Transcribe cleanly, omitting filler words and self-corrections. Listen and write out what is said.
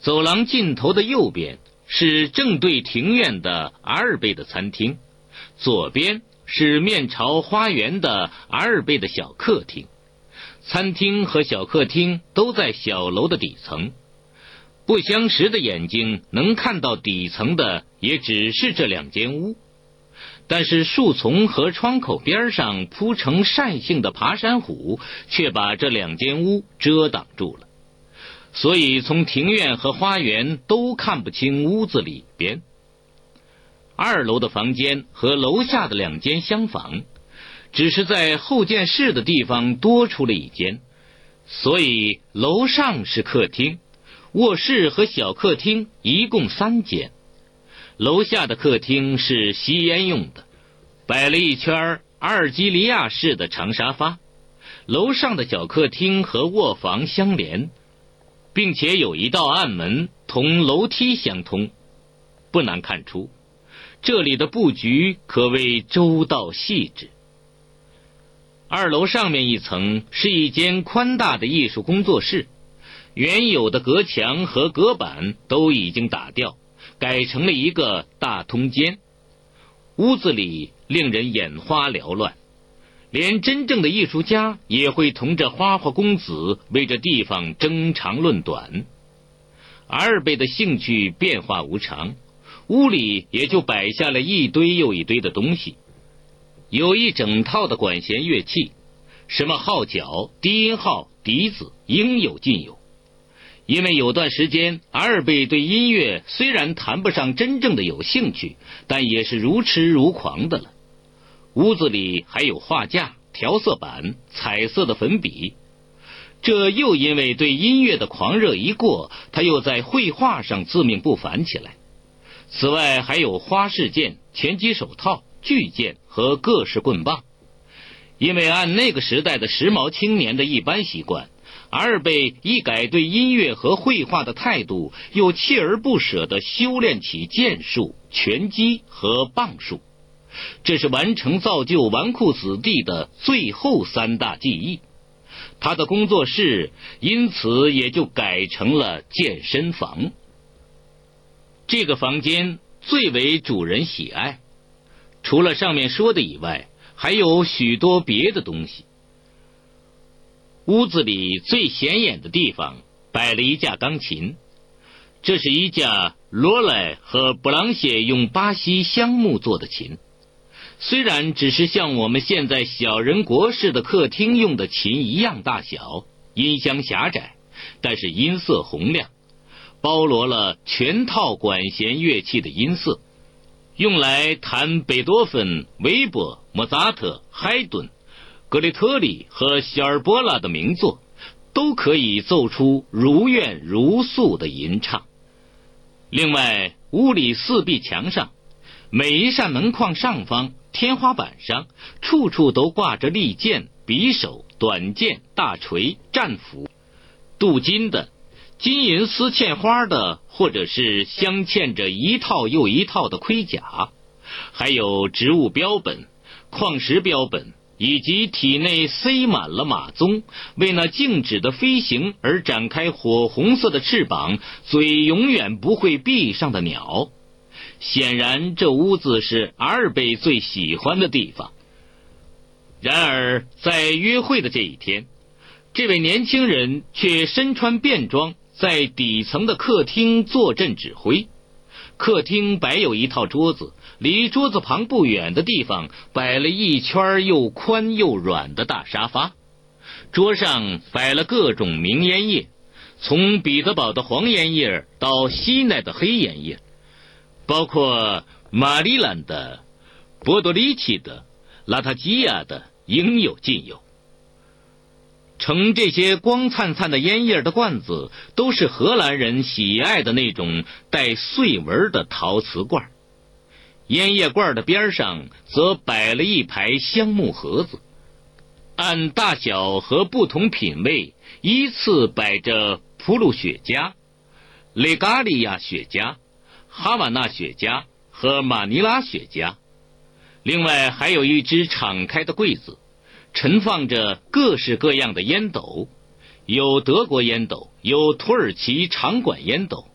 走廊尽头的右边是正对庭院的阿尔贝的餐厅，左边是面朝花园的阿尔贝的小客厅。餐厅和小客厅都在小楼的底层，不相识的眼睛能看到底层的也只是这2间屋，但是树丛和窗口边上铺成扇形的爬山虎却把这2间屋遮挡住了，所以从庭院和花园都看不清屋子里边。2楼的房间和楼下的2间相仿，只是在后建室的地方多出了1间，所以楼上是客厅，卧室和小客厅一共3间。楼下的客厅是吸烟用的，摆了一圈阿尔及利亚式的长沙发。楼上的小客厅和卧房相连，并且有一道暗门同楼梯相通，不难看出这里的布局可谓周到细致。2楼上面一层是一间宽大的艺术工作室，原有的隔墙和隔板都已经打掉，改成了一个大通间。屋子里令人眼花缭乱，连真正的艺术家也会同这花花公子为这地方争长论短。阿尔贝的兴趣变化无常，屋里也就摆下了一堆又一堆的东西，有一整套的管弦乐器，什么号角、低音号、笛子应有尽有。因为有段时间阿尔贝对音乐虽然谈不上真正的有兴趣，但也是如痴如狂的了。屋子里还有画架、调色板、彩色的粉笔，这又因为对音乐的狂热一过，他又在绘画上自命不凡起来。此外还有花式剑、拳击手套、巨剑和各式棍棒。因为按那个时代的时髦青年的一般习惯，阿尔贝一改对音乐和绘画的态度，又锲而不舍地修炼起剑术、拳击和棒术，这是完成造就纨绔子弟的最后3大技艺。他的工作室因此也就改成了健身房。这个房间最为主人喜爱，除了上面说的以外，还有许多别的东西。屋子里最显眼的地方摆了一架钢琴，这是一架罗莱和布朗谢用巴西香木做的琴，虽然只是像我们现在小人国式的客厅用的琴一样大小，音箱狭窄，但是音色洪亮，包罗了全套管弦乐器的音色，用来弹贝多芬、韦伯、莫扎特、海顿、格里特里和希尔波拉的名作，都可以奏出如怨如诉的吟唱。另外，屋里4壁墙上，每一扇门框上方、天花板上，处处都挂着利剑、匕首、短剑、大锤、战斧，镀金的、金银丝嵌花的，或者是镶嵌着一套又一套的盔甲，还有植物标本、矿石标本，以及体内塞满了马鬃，为那静止的飞行而展开火红色的翅膀，嘴永远不会闭上的鸟。显然这屋子是阿尔贝最喜欢的地方。然而在约会的这一天，这位年轻人却身穿便装，在底层的客厅坐镇指挥。客厅摆有一套桌子，离桌子旁不远的地方摆了一圈又宽又软的大沙发，桌上摆了各种名烟叶，从彼得堡的黄烟叶到西奈的黑烟叶，包括马里兰的、波多利奇的、拉塔基亚的，应有尽有。盛这些光灿灿的烟叶的罐子，都是荷兰人喜爱的那种带碎纹的陶瓷罐。烟叶罐的边上则摆了一排香木盒子，按大小和不同品味依次摆着普鲁雪茄、雷嘎利亚雪茄、哈瓦那雪茄和马尼拉雪茄。另外还有一只敞开的柜子，陈放着各式各样的烟斗，有德国烟斗，有土耳其长管烟斗，